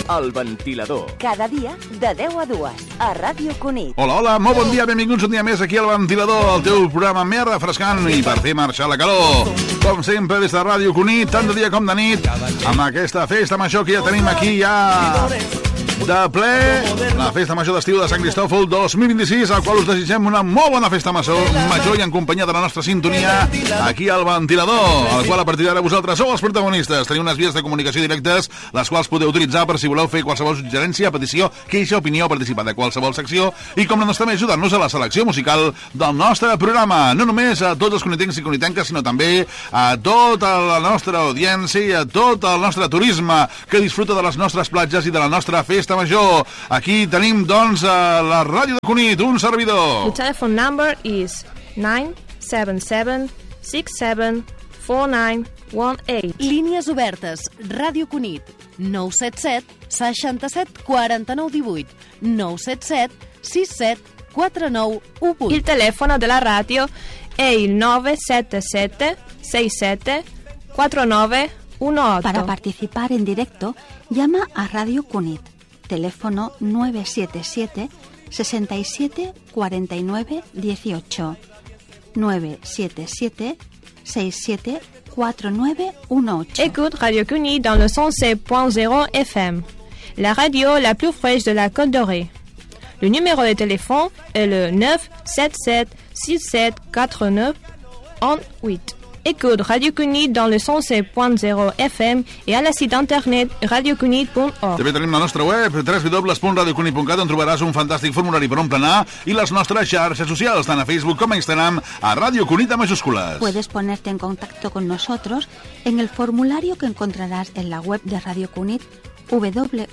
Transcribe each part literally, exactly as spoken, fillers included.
El Ventilador. Cada dia de deu a dues a Ràdio Cunit. Hola, hola, molt bon dia, benvinguts un dia més aquí al Ventilador, el teu programa més refrescant i per fer marxar la calor. Com sempre des de Ràdio Cunit, tant de dia com de nit, amb aquesta festa major que ja tenim aquí ja de ple, la festa major d'estiu de Sant Cristòfol dos mil vint-i-sis, al qual us desitgem una molt bona festa major, major i en companyia de la nostra sintonia aquí al Ventilador, al qual a partir d'ara vosaltres sou els protagonistes. Teniu unes vies de comunicació directes, les quals podeu utilitzar per si voleu fer qualsevol suggerència, petició, queixa, opinió, participar de qualsevol secció i com no també ajudar-nos a la selecció musical del nostre programa, no només a tots els conitencs i conitenques, sinó també a tota la nostra audiència i a tot el nostre turisme que disfruta de les nostres platges i de la nostra festa major. Aquí tenim, doncs, a la ràdio de Cunit, un servidor. The telephone number is nine seven seven six seven four nine one eight. Línies obertes. Ràdio Cunit. nou set set seixanta-set quaranta-nou divuit. nou set set sis set quatre nou u vuit. Il telefono della radio è il nove sette sette sei sette quattro nove uno otto. Para participar en directo, llama a Radio Cunit. Teléfono nueve siete siete sesenta y siete cuarenta y nueve dieciocho. nueve siete siete seis siete cuatro nueve uno ocho. Écoute Radio Cunit dans le cent sept point zéro F M, la radio la plus fraîche de la Côte d'Orée. Le numéro de téléphone est le neuf sept sept six sept quatre neuf un huit. Écoute Radio Cunit dans le cent sept point zéro F M et à la site internet radio cunit punt org. També tenim la nostra web, w w w punt radio cunit punt cat, on trobaràs un fantàstic formulari per emplenar i les nostres xarxes socials, tant a Facebook com a Instagram, a Radio Cunit a mayúscules. Puedes ponerte en contacto con nosotros en el formulario que encontrarás en la web de Radio Cunit, w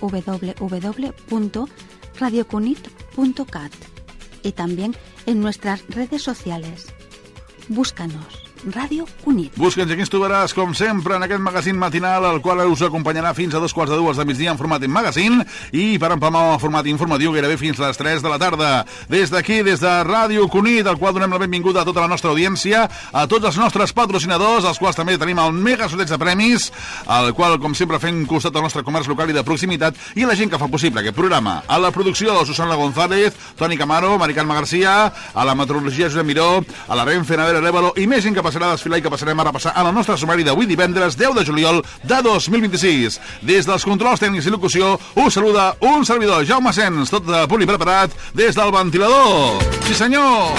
w w punto radio cunit punto cat, y también en nuestras redes sociales. Búscanos. Ràdio Cunit. Busca'ns i aquí ens trobaràs, com sempre, en aquest magazín matinal, el qual us acompanyarà fins a dos quarts de dues de migdia en format in magazine i per empalmar el format informatiu gairebé fins a les tres de la tarda. Des d'aquí, des de Ràdio Cunit, al qual donem la benvinguda a tota la nostra audiència, a tots els nostres patrocinadors, als quals també tenim el mega sorteig de premis, al qual, com sempre, fem costat al nostre comerç local i de proximitat, i la gent que fa possible aquest programa. A la producció, Susana González, Toni Camaro, Maricarme García, a la meteorologia, Josep Miró, a la Renfe, Navera Révalo, i més gent que serà a desfilar i que passarem ara a passar a la nostra sumari d'avui divendres deu de juliol de dos mil vint-i-sis. Des dels controls tècnics i locució us saluda un servidor, Jaume Sens, tot de punt i preparat des del Ventilador. Sí senyor!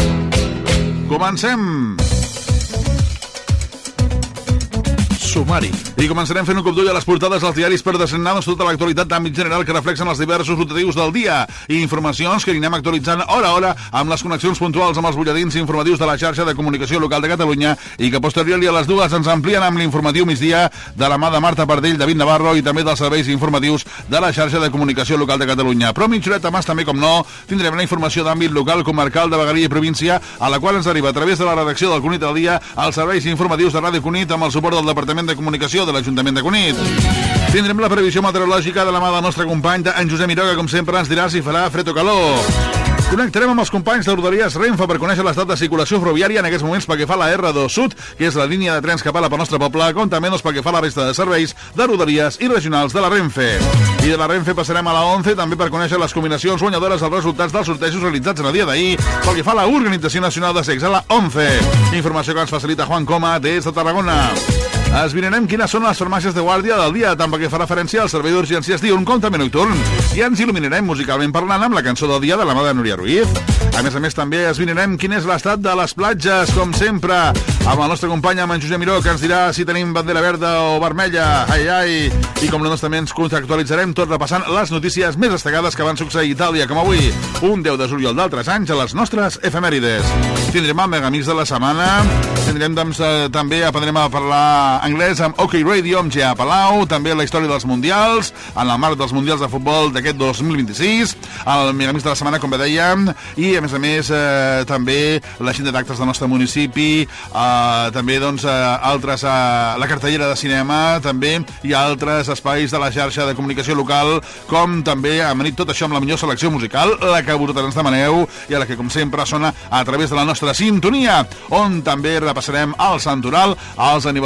Comencem! Sumari. I començarem fent un cop d'ull a les portades dels diaris per desgrenar-nos tota l'actualitat d'àmbit general que reflexen els diversos rotatius del dia i informacions que anirem actualitzant hora a hora amb les connexions puntuals amb els butlletins informatius de la xarxa de comunicació local de Catalunya i que posteriorment a les dues ens amplien amb l'informatiu migdia de la mà de Marta Pardell, David Navarro i també dels serveis informatius de la xarxa de comunicació local de Catalunya. Però mitja horeta més també, com no, tindrem la informació d'àmbit local, comarcal, de vegueria i província, a la qual ens arriba a través de la redacció del Cunit al dia als serveis informatius de Ràdio Cunit amb el suport del Departament de Comunicació de l'Ajuntament de Cunit. Tindrem la previsió meteorològica de la mà del nostre company, en Josep Miró, que com sempre ens dirà si farà fred o calor. Connectarem amb els companys de Rodalies Renfe per conèixer l'estat de circulació ferroviària en aquests moments pel que fa a la R dos Sud, que és la línia de trens que pala pel nostre poble, com també doncs, pel que fa a la resta de serveis de Rodalies i regionals de la Renfe. I de la Renfe passarem a la onze també per conèixer les combinacions guanyadores dels resultats dels sortejos realitzats en el dia d'ahir pel que fa a la Organització Nacional de Sex, a la onze. Informació que ens facilita Juan Coma des de Tarragona. Esbrinarem quines són les farmàcies de guàrdia del dia, tant pel que fa referència al servei d'urgències diürn també nocturn. I ens il·luminarem musicalment parlant amb la cançó del dia de la mà de Núria Ruiz. A més a més, també esbrinarem quin és l'estat de les platges, com sempre, amb el nostre company, amb en Josep Miró, que ens dirà si tenim bandera verda o vermella. Ai, ai. I com no, també ens contextualitzarem tot repassant les notícies més destacades que van succeir a Itàlia, com avui, un deu de juliol d'altres anys, a les nostres efemèrides. Tindrem el Megamix de la setmana, tindrem doncs, eh, també aprendrem a parlar anglès amb OK Radio, amb Gea Palau, també la història dels mundials, en el marc dels mundials de futbol d'aquest dos mil vint-i-sis, el Megamix de la setmana, com bé dèiem, i a més a més eh, també l'agenda d'actes del nostre municipi, eh, també doncs, eh, altres, eh, la cartellera de cinema, també hi ha altres espais de la xarxa de comunicació local, com també amanit tot això amb la millor selecció musical, la que vosaltres ens demaneu i a la que com sempre sona a través de la nostra sintonia, on també repassarem el santoral, els aniversaris dels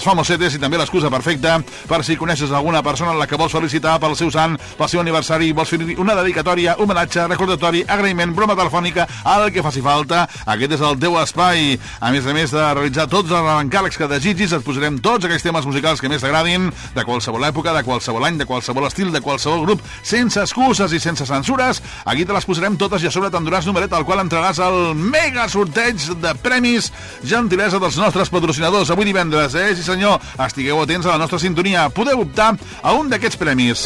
famosetes i també l'excusa perfecta per si coneixes alguna persona en la que vols felicitar pel seu sant, pel seu aniversari, vols fer una dedicatòria, homenatge, recordatori, agraïment, broma telefònica, el que faci falta. Aquest és el teu espai. A més a més de realitzar tots els encàrrecs que desitgis, et posarem tots aquells temes musicals que més t'agradin, de qualsevol època, de qualsevol any, de qualsevol estil, de qualsevol grup, sense excuses i sense censures. Aquí te les posarem totes i a sobre t'enduràs numeret al qual entraràs al mega sorteig de premis, gentilesa dels nostres patrocinadors. Avui divendres, eh? Sí senyor, estigueu atents a la nostra sintonia. Podeu optar a un d'aquests premis.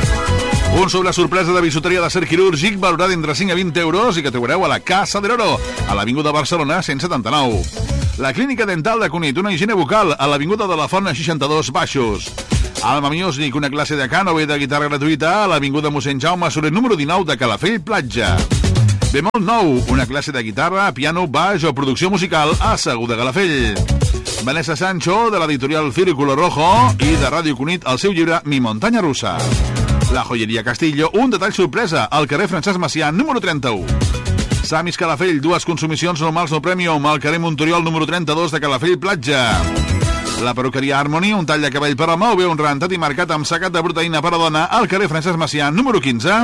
Un sobre sorpresa de bisuteria d'acer quirúrgic valorat entre cinc a vint euros i que trobareu a la Casa de l'Oro, a l'Avinguda Barcelona cent setanta-nou. La Clínica Dental de Cunit, una higiene bucal a l'Avinguda de la Font seixanta-dos Baixos. Alma Music, una classe de cant o bé de guitarra gratuïta a l'Avinguda mossèn Jaume Soler número dinou de Calafell Platja. Bemol nou, una classe de guitarra, piano, baix o producció musical a Segur de Calafell. Vanessa Sancho, de l'editorial Círculo Rojo, i de Ràdio Cunit, el seu llibre Mi Montaña Rusa. La Joyeria Castillo, un detall sorpresa, al carrer Francesc Macià, número trenta-u. Samis Calafell, dues consumicions normals no premium, al carrer Montoriol, número trenta-dos de Calafell Platja. La perruqueria Harmony, un tall de cabell per home o bé un rentat i marcat amb sacat de proteïna per a dona, al carrer Francesc Macià, número quinze.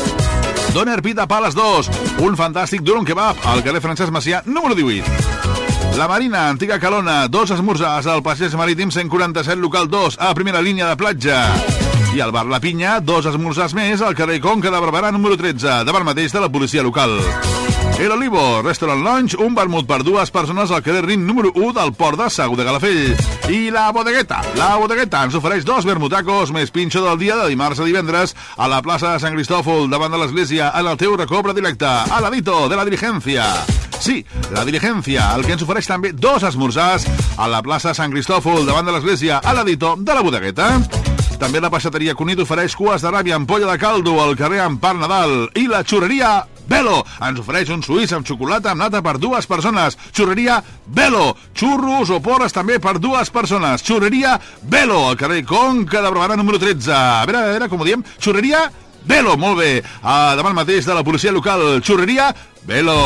Doner Pita Pales dos, un fantàstic durum kebab, al carrer Francesc Macià, número divuit. La Marina, antiga Calona, dos esmorzars al passeig marítim cent quaranta-set, local dos, a primera línia de platja. I al bar La Pinya, dos esmorzars més al carrer Conca de Barberà, número tretze, davant mateix de la policia local. El Olivo, Restaurant Lounge, un vermut per dues persones al carrer Rin, número u del Port de Segur de Calafell. I la Bodegueta, la Bodegueta ens ofereix dos vermutacos més pinxo del dia de dimarts a divendres a la plaça de Sant Cristòfol, davant de l'església, en el teu recobre directe, a l'adito de la Diligencia. Sí, la Diligencia, el que ens ofereix també dos esmorzars a la plaça de Sant Cristòfol, davant de l'església, a l'adito de la Bodegueta. També la peixateria Cunit ofereix cues de ràbia amb polla de caldo al carrer Empar Nadal. I la xurreria Velo ens ofereix un suís amb xocolata amb nata per dues persones. Xurreria Velo, xurros o porres també per dues persones. Xurreria Velo, al carrer Conca de Barberà número tretze. A veure, a veure, com ho diem? Xurreria Velo, molt bé. Uh, davant mateix de la policia local. Xurreria Velo.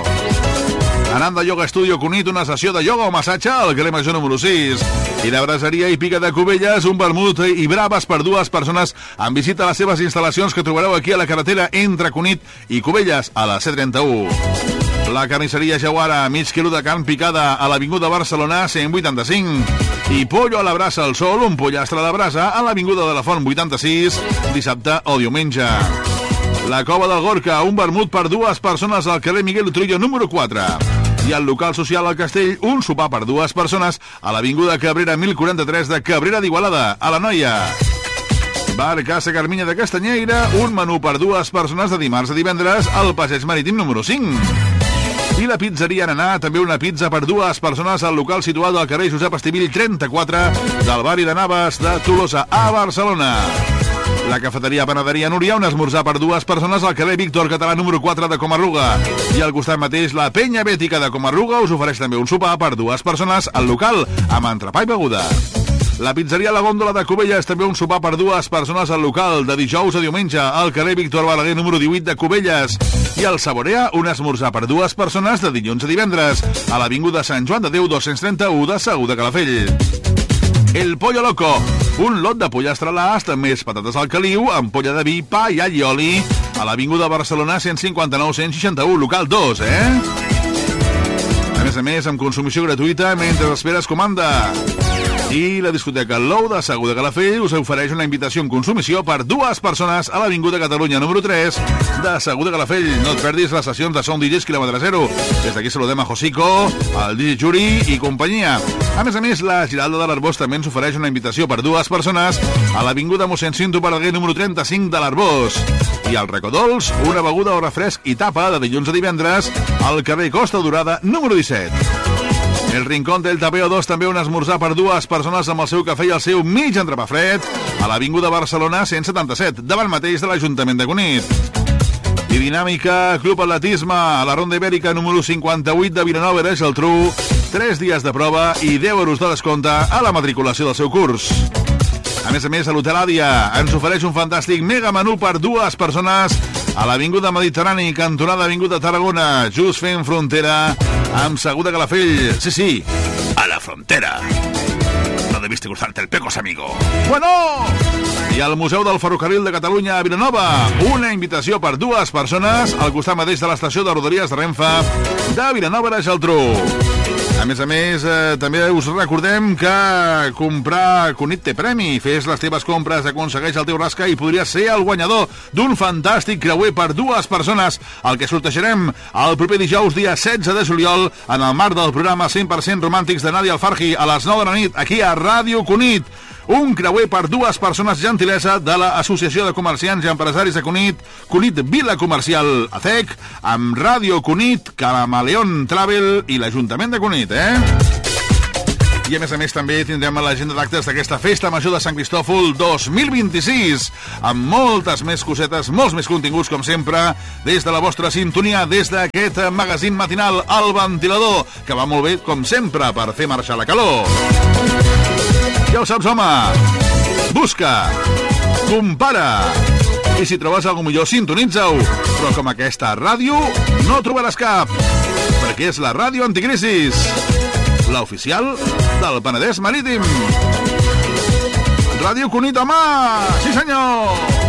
Ananda Yoga Studio Cunit, una sessió de ioga o massatge al carrer Major número sis. I de braseria i pica de Cubelles, un vermut i braves per dues persones amb visita a les seves instal·lacions que trobareu aquí a la carretera entre Cunit i Cubelles, a la C trenta-u. La carnisseria Jauara, mig quilo de carn picada a l'Avinguda Barcelona cent vuitanta-cinc. I pollo a la brasa al sol, un pollastre de brasa a l'Avinguda de la Font vuitanta-sis, dissabte o diumenge. La Cova del Gorka, un vermut per dues persones al carrer Miguel Utrillo número quatre. I al local social al Castell, un sopar per dues persones a l'Avinguda Cabrera mil quaranta-tres de Cabrera d'Igualada, a la Noia. Bar Casa Carminya de Castanyeira, un menú per dues persones de dimarts a divendres al passeig marítim número cinc. I la pizzeria Nanà, també una pizza per dues persones al local situat al carrer Josep Estivill trenta-quatre del barri de Navas de Tolosa, a Barcelona. La cafeteria Panaderia Núria, un esmorzar per dues persones al carrer Víctor Català número quatre de Comarruga. I al costat mateix, la Penya Bètica de Comarruga us ofereix també un sopar per dues persones al local amb entrepà i beguda. La pizzeria La Góndola de Cubelles, també un sopar per dues persones al local de dijous a diumenge al carrer Víctor Balaguer número divuit de Cubelles. I al Saborea, un esmorzar per dues persones de dilluns a divendres a l'Avinguda Sant Joan de Déu dos-cents trenta-u de Segur de Calafell. El Pollo Loco, un lot de pollastre a l'ast amb més patates al caliu, ampolla de vi, pa i all i oli, a l'Avinguda Barcelona cent cinquanta-nou cent seixanta-u, local dos, eh? A més a més, amb consumició gratuïta mentre esperes comanda. I la discoteca Lou de Segur de Calafell us ofereix una invitació en consumició per dues persones a l'Avinguda Catalunya número tres de Segur de Calafell. No et perdis les sessions de Sound D Js quilòmetre zero. Des d'aquí saludem a Josico, al D J Juri i companyia. A més a més, la Giralda de l'Arbós també ens ofereix una invitació per dues persones a l'Avinguda mossèn Cinto Verdaguer número trenta-cinc de l'Arbós. I al Recodols, una beguda o refresc i tapa de dilluns a divendres al carrer Costa Dorada número disset. El Rincón del Tapeo dos, també un esmorzar per dues persones amb el seu cafè i el seu mig entrepà fred a l'Avinguda Barcelona cent setanta-set, davant mateix de l'Ajuntament de Cunit. I Dinàmica Club Atletisme a la Ronda Ibèrica número cinquanta-vuit de Vilanova i la Geltrú, tres dies de prova i deu euros de descompte a la matriculació del seu curs. A més a més, a l'Hotel Àdia ens ofereix un fantàstic mega menú per dues persones a l'Avinguda Mediterrani, cantonada Avinguda Tarragona, just fent frontera amb Segur de Calafell. Sí, sí, a la frontera. debiste gustarte el Pecos Amigo. Bueno! I al Museu del Ferrocarril de Catalunya a Vilanova, una invitació per dues persones al costat mateix de l'estació de Rodalies de Renfe de Vilanova i la Geltrú. A més a més, eh, també us recordem que comprar Cunit té premi. Fes les teves compres, aconsegueix el teu rasca i podries ser el guanyador d'un fantàstic creuer per dues persones, el que sortejarem el proper dijous, dia setze de juliol, en el marc del programa cent per cent Romàntics de Nadia Alfarji a les nou de la nit, aquí a Ràdio Cunit. Un creuer per dues persones, gentilesa de l'Associació de Comerciants i Empresaris de Cunit, Cunit Vila Comercial A C E C, amb Ràdio Cunit, Camaleón Travel i l'Ajuntament de Cunit, eh? I a més a més també tindrem l'agenda d'actes d'aquesta Festa Major de Sant Cristòfol dos mil vint-i-sis, amb moltes més cosetes, molts més continguts, com sempre, des de la vostra sintonia, des d'aquest magazín matinal, El Ventilador, que va molt bé, com sempre, per fer marxar la calor. Ja ho saps, home, busca, compara, i si trobes alguna millor, sintonitza-ho, però com aquesta ràdio no trobaràs cap, perquè és la ràdio anticrisis, l'oficial del Penedès Marítim. Ràdio Cunit, home! Sí, senyor!